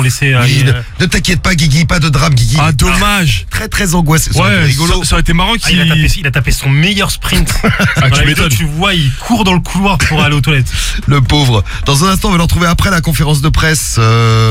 laisser. Ne t'inquiète pas, Guigui, pas de drame, Guigui. Ah, dommage. Très très angoissé. Ouais, rigolo. ça aurait été marrant qu'il... Il a tapé son meilleur sprint. Ah, Dans tu la vidéo, m'étonnes. tu vois, il court dans le couloir pour aller aux toilettes. Le pauvre. Dans un instant, on va le retrouver après la conférence de presse.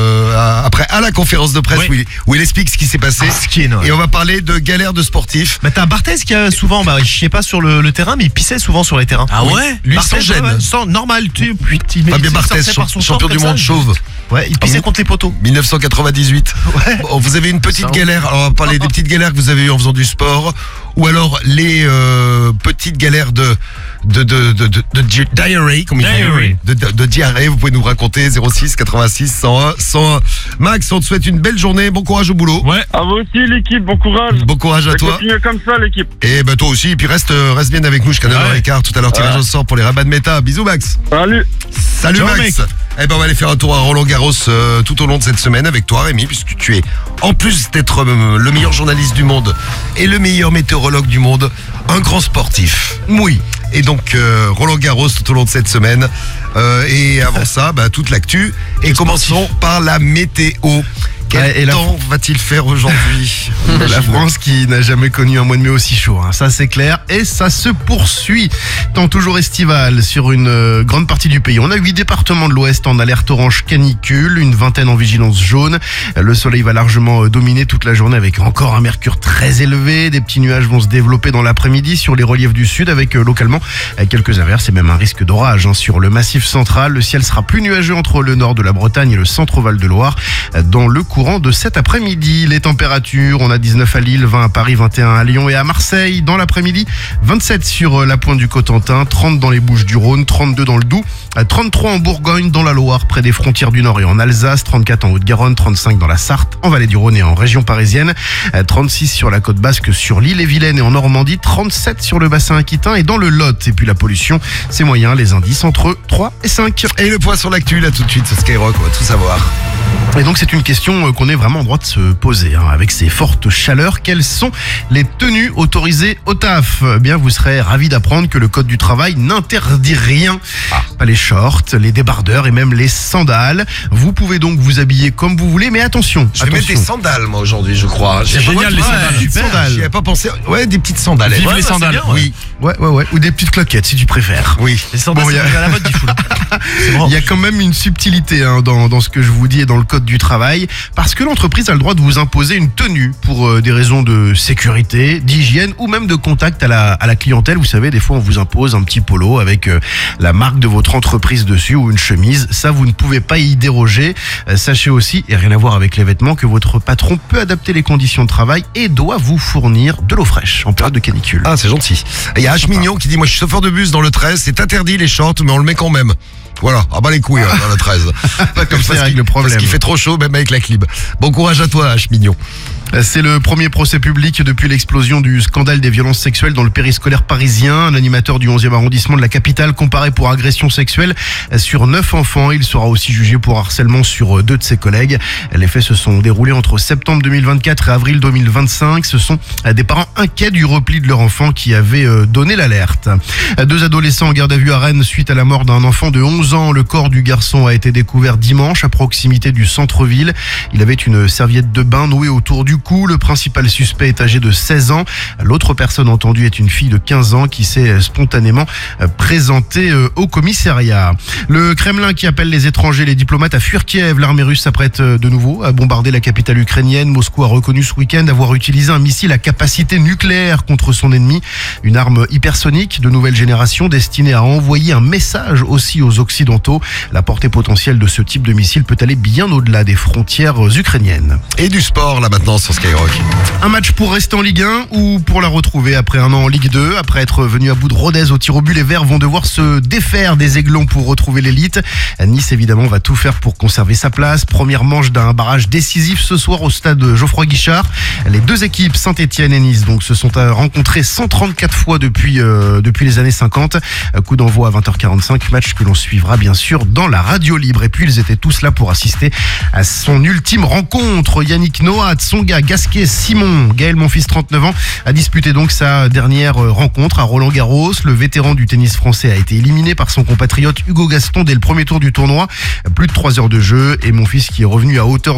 À la conférence de presse Oui. où il explique ce qui s'est passé. Ce qui est énorme. Et on va parler de galère de sportifs. Bah, t'as Barthez qui a souvent, il chiait pas sur le terrain, mais il pissait souvent sur les terrains. Ah ouais? Lui, Barthez, sans gêne. ouais, sans normal, tu sais, Fabien Barthez, champion du monde chauve. Ouais, il pissait contre les poteaux. 1998. Ouais. Bon, vous avez une petite Ça, galère. Alors, on va parler des petites galères que vous avez eues en faisant du sport. Ou alors les petites galères de diarrhée, comme ils disent. De diarrhée. Vous pouvez nous raconter 06 86 101 101. Max, on te souhaite une belle journée. Bon courage au boulot. Ouais. À vous aussi, l'équipe, bon courage. Bon courage à toi. Continuez comme ça, l'équipe. Et ben toi aussi. Et puis reste bien avec nous jusqu'à 9h15. Tout à l'heure, tirage au sort pour les rabats de méta. Bisous, Max. Salut. Salut, Ciao, Max. mec. Eh ben on va aller faire un tour à Roland-Garros tout au long de cette semaine avec toi, Rémi, puisque tu es, en plus d'être le meilleur journaliste du monde et le meilleur météorologue du monde, un grand sportif. Oui. Et donc Roland-Garros tout au long de cette semaine. Et avant ça, toute l'actu. Et commençons par la météo. Quel temps va-t-il faire aujourd'hui? La France qui n'a jamais connu un mois de mai aussi chaud, ça c'est clair, et ça se poursuit. Temps toujours estival sur une grande partie du pays. On a 8 départements de l'Ouest en alerte orange canicule, une vingtaine en vigilance jaune. Le soleil va largement dominer toute la journée avec encore un mercure très élevé. Des petits nuages vont se développer dans l'après-midi sur les reliefs du sud avec localement quelques averses et même un risque d'orage. Sur le massif central, le ciel sera plus nuageux entre le nord de la Bretagne et le centre-val de Loire dans le courant de cet après-midi. Les températures, on a 19 à Lille, 20 à Paris, 21 à Lyon et à Marseille. Dans l'après-midi, 27 sur la pointe du Cotentin, 30 dans les Bouches-du-Rhône, 32 dans le Doubs, 33 en Bourgogne, dans la Loire, près des frontières du Nord et en Alsace, 34 en Haute-Garonne, 35 dans la Sarthe, en Vallée du Rhône et en région parisienne, 36 sur la côte basque, sur l'île et Vilaine et en Normandie, 37 sur le bassin aquitain et dans le Lot. Et puis la pollution, c'est moyen, les indices entre 3 et 5. Et le point sur l'actu, là tout de suite, sur Skyrock, on va tout savoir. Et donc c'est une question qu'on est vraiment en droit de se poser. Avec ces fortes chaleurs, quelles sont les tenues autorisées au taf? Eh bien, vous serez ravis d'apprendre que le code du travail n'interdit rien. Pas les shorts, les débardeurs et même les sandales. Vous pouvez donc vous habiller comme vous voulez, mais attention. Je vais mettre des sandales, moi, aujourd'hui, je crois. C'est génial, les sandales. Super. Sandales. J'y avais pas pensé. Ouais, des petites sandales. Vive Ouais, les c'est sandales. bien, ouais. Ouais. Ou des petites cloquettes si tu préfères. Oui. Les sandales, Bon, c'est à la mode du fou, là. Il y a quand même une subtilité dans ce que je vous dis et dans le code du travail, parce que l'entreprise a le droit de vous imposer une tenue pour des raisons de sécurité, d'hygiène ou même de contact à la clientèle. Vous savez, des fois on vous impose un petit polo avec la marque de votre entreprise dessus ou une chemise. Ça, vous ne pouvez pas y déroger. Sachez aussi, et rien à voir avec les vêtements, que votre patron peut adapter les conditions de travail et doit vous fournir de l'eau fraîche en période de canicule. Ah, c'est gentil. Il y a H Mignon qui dit, moi je suis chauffeur de bus dans le 13, c'est interdit les shorts, mais on le met quand même. Voilà, ah bah les couilles dans le 13. Comme ça, il règle le problème. Parce qu'il fait trop chaud, même avec la clim. Bon courage à toi, H Mignon. C'est le premier procès public depuis l'explosion du scandale des violences sexuelles dans le périscolaire parisien. Un animateur du 11e arrondissement de la capitale comparé pour agression sexuelle sur 9 enfants. Il sera aussi jugé pour harcèlement sur 2 de ses collègues. Les faits se sont déroulés entre septembre 2024 et avril 2025. Ce sont des parents inquiets du repli de leur enfant qui avaient donné l'alerte. 2 adolescents en garde à vue à Rennes suite à la mort d'un enfant de 11 ans. Le corps du garçon a été découvert dimanche à proximité du centre-ville. Il avait une serviette de bain nouée autour du cou. Le principal suspect est âgé de 16 ans. L'autre personne entendue est une fille de 15 ans qui s'est spontanément présentée au commissariat. Le Kremlin qui appelle les étrangers, les diplomates à fuir Kiev. L'armée russe s'apprête de nouveau à bombarder la capitale ukrainienne. Moscou a reconnu ce week-end avoir utilisé un missile à capacité nucléaire contre son ennemi. Une arme hypersonique de nouvelle génération destinée à envoyer un message aussi aux Occidentaux. La portée potentielle de ce type de missile peut aller bien au-delà des frontières ukrainiennes. Et du sport là maintenant sur Skyrock. Un match pour rester en Ligue 1 ou pour la retrouver après un an en Ligue 2. Après être venu à bout de Rodez au tir au but, les Verts vont devoir se défaire des Aiglons pour retrouver l'élite. Nice évidemment va tout faire pour conserver sa place. Première manche d'un barrage décisif ce soir au stade Geoffroy Guichard. Les 2 équipes, Saint-Etienne et Nice, donc se sont rencontrées 134 fois depuis les années 50. Coup d'envoi à 20h45, match que l'on suivra bien sûr dans la radio libre. Et puis ils étaient tous là pour assister à son ultime rencontre. Yannick Noah, Tsonga, Gasquet, Simon, Gaël Monfils 39 ans a disputé donc sa dernière rencontre à Roland-Garros. Le vétéran du tennis français a été éliminé par son compatriote Hugo Gaston dès le premier tour du tournoi. Plus de 3 heures de jeu et Monfils qui est revenu à hauteur